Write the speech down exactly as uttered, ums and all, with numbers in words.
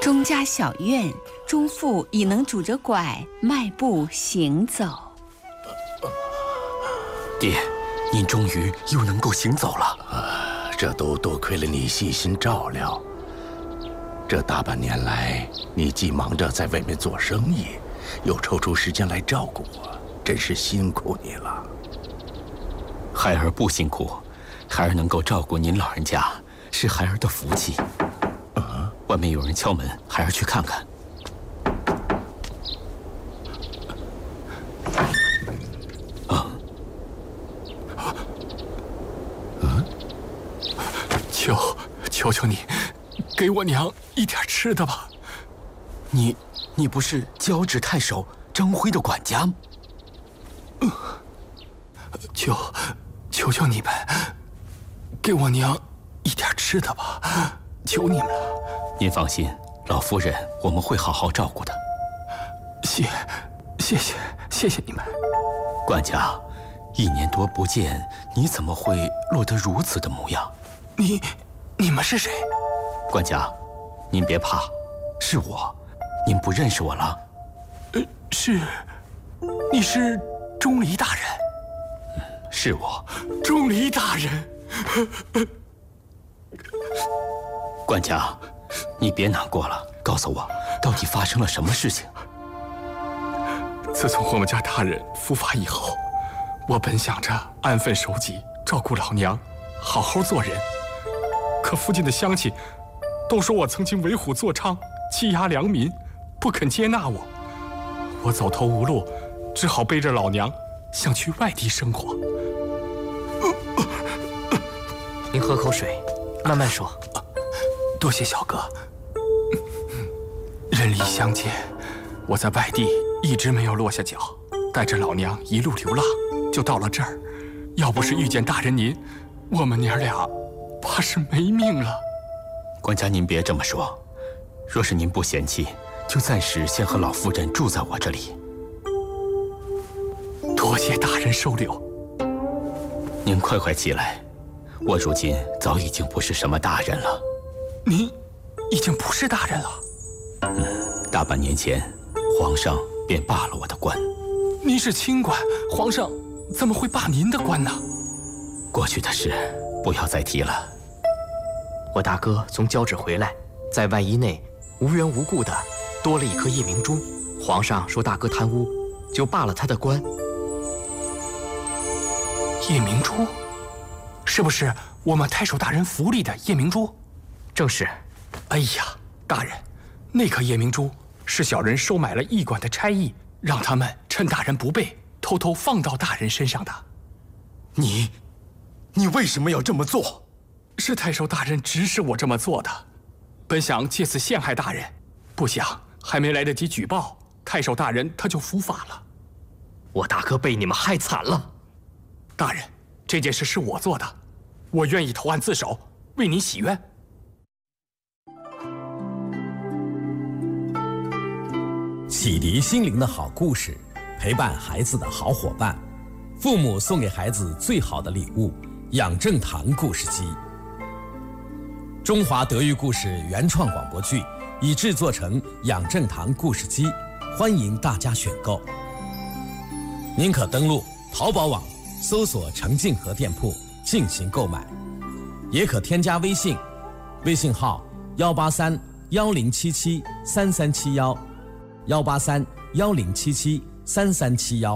钟家小院，钟父已能拄着拐迈步行走。 爹，您终于又能够行走了。 啊，这都多亏了你细心照料。这大半年来，你既忙着在外面做生意，又抽出时间来照顾我，真是辛苦你了。 孩儿不辛苦，孩儿能够照顾您老人家，是孩儿的福气。啊，外面有人敲门，孩儿去看看。啊， 嗯，求求求你，给我娘一点吃的吧。 你，你不是交趾太守张辉的管家吗？ 嗯，求求求你们，给我娘一点吃的吧，求你们了。 您放心，老夫人我们会好好照顾的。 谢，谢谢，谢谢你们。 管家，一年多不见，你怎么会落得如此的模样？ 你，你们是谁？ 管家，您别怕，是我。您不认识我了？ 呃，是，你是钟离大人。 嗯，是我。 钟离大人。 管家，你别难过了，告诉我，到底发生了什么事情？ 自从我们家大人伏法以后，我本想着安分守己，照顾老娘，好好做人。可附近的乡亲都说我曾经为虎作伥，欺压良民，不肯接纳我。我走投无路，只好背着老娘想去外地生活。 您喝口水，慢慢说。 多谢小哥。人离乡间，我在外地一直没有落下脚，带着老娘一路流浪，就到了这儿。要不是遇见大人您，我们娘俩怕是没命了。 管家，您别这么说，若是您不嫌弃，就暂时先和老夫人住在我这里。 多谢大人收留。 您快快起来，我如今早已经不是什么大人了。 您已经不是大人了。 嗯，大半年前，皇上便罢了我的官。 您是清官，皇上怎么会罢您的官呢？ 过去的事不要再提了。 我大哥从交趾回来，在外衣内无缘无故的多了一颗夜明珠，皇上说大哥贪污，就罢了他的官。 夜明珠，是不是我们太守大人府里的夜明珠？ 正是。 哎呀，大人，那颗夜明珠是小人收买了驿馆的差役，让他们趁大人不备，偷偷放到大人身上的。 你，你为什么要这么做？ 是太守大人指使我这么做的。本想借此陷害大人，不想还没来得及举报，太守大人他就伏法了。 我大哥被你们害惨了。 大人，这件事是我做的，我愿意投案自首，为您洗冤。 启迪心灵的好故事，陪伴孩子的好伙伴，父母送给孩子最好的礼物——养正堂故事机。中华德育故事原创广播剧已制作成养正堂故事机，欢迎大家选购。您可登录淘宝网搜索程静和店铺进行购买，也可添加微信，微信号幺八三幺零七七三三七幺，幺八三幺零七七三三七幺。